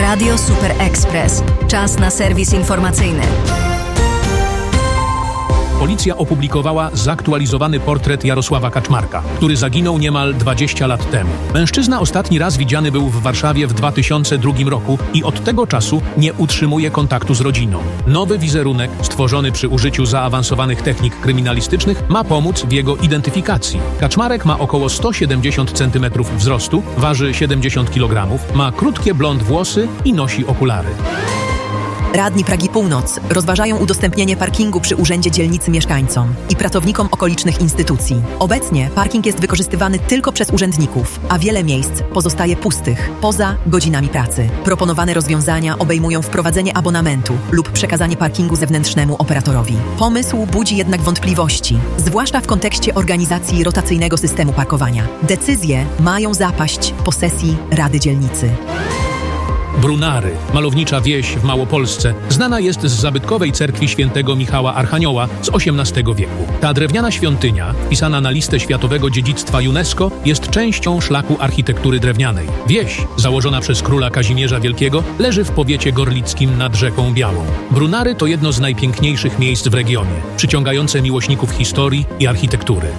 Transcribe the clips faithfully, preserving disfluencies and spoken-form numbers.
Radio Super Express. Czas na serwis informacyjny. Policja opublikowała zaktualizowany portret Jarosława Kaczmarka, który zaginął niemal dwadzieścia lat temu. Mężczyzna ostatni raz widziany był w Warszawie w dwa tysiące drugim roku i od tego czasu nie utrzymuje kontaktu z rodziną. Nowy wizerunek, stworzony przy użyciu zaawansowanych technik kryminalistycznych, ma pomóc w jego identyfikacji. Kaczmarek ma około sto siedemdziesiąt centymetrów wzrostu, waży siedemdziesiąt kilogramów, ma krótkie blond włosy i nosi okulary. Radni Pragi Północ rozważają udostępnienie parkingu przy Urzędzie Dzielnicy mieszkańcom i pracownikom okolicznych instytucji. Obecnie parking jest wykorzystywany tylko przez urzędników, a wiele miejsc pozostaje pustych, poza godzinami pracy. Proponowane rozwiązania obejmują wprowadzenie abonamentu lub przekazanie parkingu zewnętrznemu operatorowi. Pomysł budzi jednak wątpliwości, zwłaszcza w kontekście organizacji rotacyjnego systemu parkowania. Decyzje mają zapaść po sesji Rady Dzielnicy. Brunary, malownicza wieś w Małopolsce, znana jest z zabytkowej cerkwi świętego Michała Archanioła z osiemnastego wieku. Ta drewniana świątynia, wpisana na listę Światowego Dziedzictwa UNESCO, jest częścią szlaku architektury drewnianej. Wieś, założona przez króla Kazimierza Wielkiego, leży w powiecie gorlickim nad rzeką Białą. Brunary to jedno z najpiękniejszych miejsc w regionie, przyciągające miłośników historii i architektury.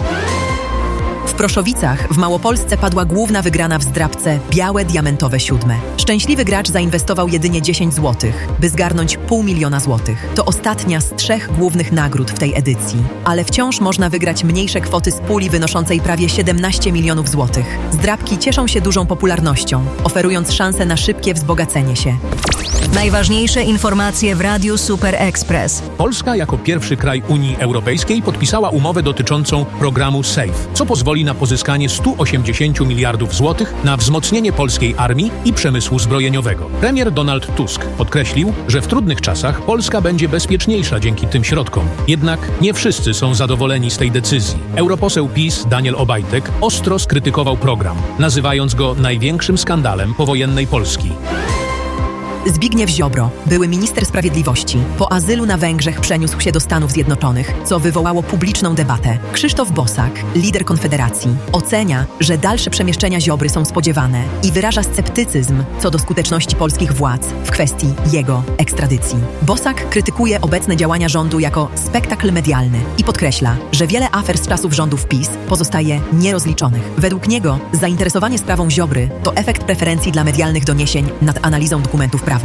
W Proszowicach w Małopolsce padła główna wygrana w zdrabce Białe Diamentowe Siódme. Szczęśliwy gracz zainwestował jedynie dziesięć złotych, by zgarnąć pół miliona złotych. To ostatnia z trzech głównych nagród w tej edycji, ale wciąż można wygrać mniejsze kwoty z puli wynoszącej prawie siedemnaście milionów złotych. Zdrabki cieszą się dużą popularnością, oferując szansę na szybkie wzbogacenie się. Najważniejsze informacje w Radiu Super Express. Polska jako pierwszy kraj Unii Europejskiej podpisała umowę dotyczącą programu SAFE, co pozwoli na pozyskanie stu osiemdziesięciu miliardów złotych na wzmocnienie polskiej armii i przemysłu zbrojeniowego. Premier Donald Tusk podkreślił, że w trudnych czasach Polska będzie bezpieczniejsza dzięki tym środkom. Jednak nie wszyscy są zadowoleni z tej decyzji. Europoseł PiS Daniel Obajtek ostro skrytykował program, nazywając go największym skandalem powojennej Polski. Zbigniew Ziobro, były minister sprawiedliwości, po azylu na Węgrzech przeniósł się do Stanów Zjednoczonych, co wywołało publiczną debatę. Krzysztof Bosak, lider Konfederacji, ocenia, że dalsze przemieszczenia Ziobry są spodziewane i wyraża sceptycyzm co do skuteczności polskich władz w kwestii jego ekstradycji. Bosak krytykuje obecne działania rządu jako spektakl medialny i podkreśla, że wiele afer z czasów rządów PiS pozostaje nierozliczonych. Według niego zainteresowanie sprawą Ziobry to efekt preferencji dla medialnych doniesień nad analizą dokumentów prawnych.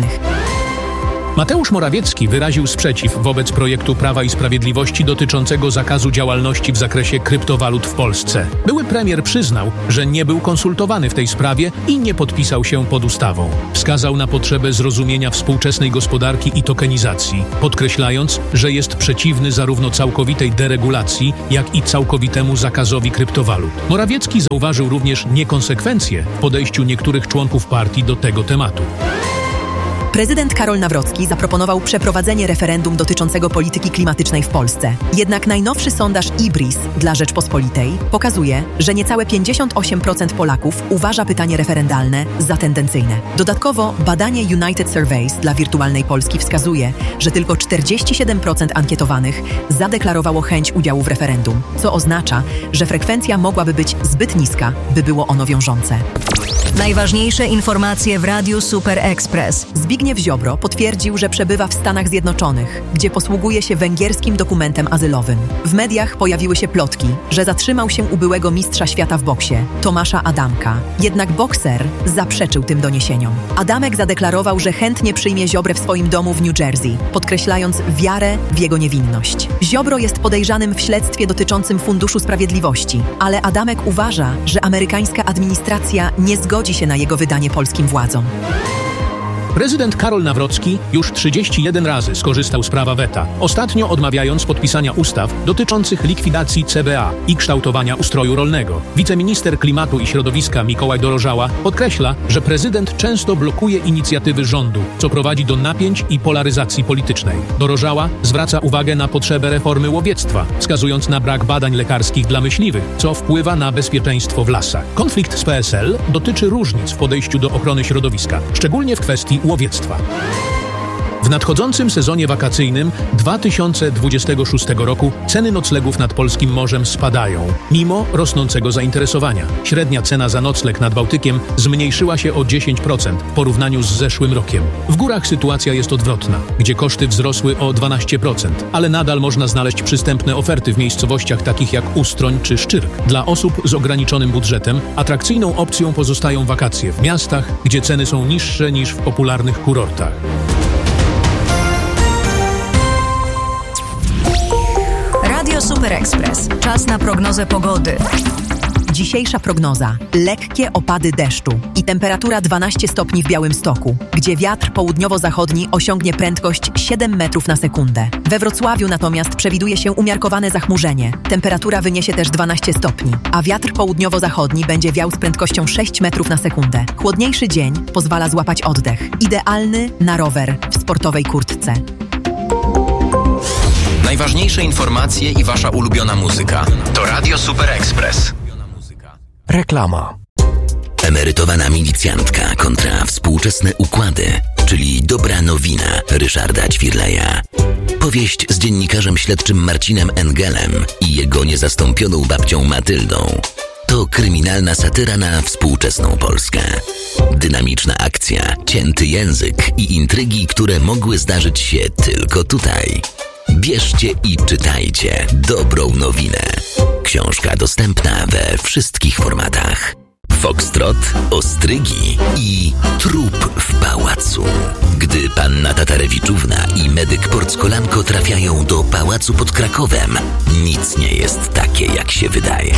Mateusz Morawiecki wyraził sprzeciw wobec projektu Prawa i Sprawiedliwości dotyczącego zakazu działalności w zakresie kryptowalut w Polsce. Były premier przyznał, że nie był konsultowany w tej sprawie i nie podpisał się pod ustawą. Wskazał na potrzebę zrozumienia współczesnej gospodarki i tokenizacji, podkreślając, że jest przeciwny zarówno całkowitej deregulacji, jak i całkowitemu zakazowi kryptowalut. Morawiecki zauważył również niekonsekwencje w podejściu niektórych członków partii do tego tematu. Prezydent Karol Nawrocki zaproponował przeprowadzenie referendum dotyczącego polityki klimatycznej w Polsce. Jednak najnowszy sondaż IBRIS dla Rzeczpospolitej pokazuje, że niecałe pięćdziesiąt osiem procent Polaków uważa pytanie referendalne za tendencyjne. Dodatkowo badanie United Surveys dla Wirtualnej Polski wskazuje, że tylko czterdzieści siedem procent ankietowanych zadeklarowało chęć udziału w referendum, co oznacza, że frekwencja mogłaby być zbyt niska, by było ono wiążące. Najważniejsze informacje w Radiu Super Express. Zbigniew Ziobro potwierdził, że przebywa w Stanach Zjednoczonych, gdzie posługuje się węgierskim dokumentem azylowym. W mediach pojawiły się plotki, że zatrzymał się u byłego mistrza świata w boksie, Tomasza Adamka. Jednak bokser zaprzeczył tym doniesieniom. Adamek zadeklarował, że chętnie przyjmie Ziobrę w swoim domu w New Jersey, podkreślając wiarę w jego niewinność. Ziobro jest podejrzanym w śledztwie dotyczącym Funduszu Sprawiedliwości, ale Adamek uważa, że amerykańska administracja nie zgodzi się na jego wydanie polskim władzom. Prezydent Karol Nawrocki już trzydzieści jeden razy skorzystał z prawa weta, ostatnio odmawiając podpisania ustaw dotyczących likwidacji C B A i kształtowania ustroju rolnego. Wiceminister Klimatu i Środowiska Mikołaj Dorożała podkreśla, że prezydent często blokuje inicjatywy rządu, co prowadzi do napięć i polaryzacji politycznej. Dorożała zwraca uwagę na potrzebę reformy łowiectwa, wskazując na brak badań lekarskich dla myśliwych, co wpływa na bezpieczeństwo w lasach. Konflikt z P S L dotyczy różnic w podejściu do ochrony środowiska, szczególnie w kwestii łowiectwa. W nadchodzącym sezonie wakacyjnym dwa tysiące dwudziestego szóstego roku ceny noclegów nad polskim morzem spadają, mimo rosnącego zainteresowania. Średnia cena za nocleg nad Bałtykiem zmniejszyła się o dziesięć procent w porównaniu z zeszłym rokiem. W górach sytuacja jest odwrotna, gdzie koszty wzrosły o dwanaście procent, ale nadal można znaleźć przystępne oferty w miejscowościach takich jak Ustroń czy Szczyrk. Dla osób z ograniczonym budżetem atrakcyjną opcją pozostają wakacje w miastach, gdzie ceny są niższe niż w popularnych kurortach. Radio Super Express. Czas na prognozę pogody. Dzisiejsza prognoza. Lekkie opady deszczu i temperatura dwanaście stopni w Białymstoku, gdzie wiatr południowo-zachodni osiągnie prędkość siedem metrów na sekundę. We Wrocławiu natomiast przewiduje się umiarkowane zachmurzenie. Temperatura wyniesie też dwanaście stopni, a wiatr południowo-zachodni będzie wiał z prędkością sześć metrów na sekundę. Chłodniejszy dzień pozwala złapać oddech. Idealny na rower w sportowej kurtce. Najważniejsze informacje i wasza ulubiona muzyka. To Radio Super Express. Reklama. Emerytowana milicjantka kontra współczesne układy, czyli dobra nowina Ryszarda Ćwirleja. Powieść z dziennikarzem śledczym Marcinem Engelem i jego niezastąpioną babcią Matyldą. To kryminalna satyra na współczesną Polskę. Dynamiczna akcja, cięty język i intrygi, które mogły zdarzyć się tylko tutaj. Bierzcie i czytajcie dobrą nowinę. Książka dostępna we wszystkich formatach. Foxtrot, ostrygi i trup w pałacu. Gdy panna Tatarewiczówna i medyk Porckolanko trafiają do pałacu pod Krakowem, nic nie jest takie, jak się wydaje.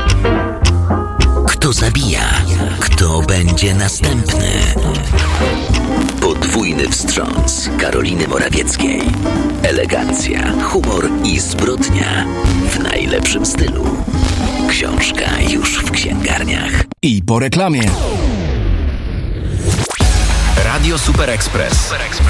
Kto zabija? Kto będzie następny? Podwójny wstrząs Karoliny Morawieckiej. Elegancja, humor i zbrodnia w najlepszym stylu. Książka już w księgarniach. I po reklamie. Radio Super Express.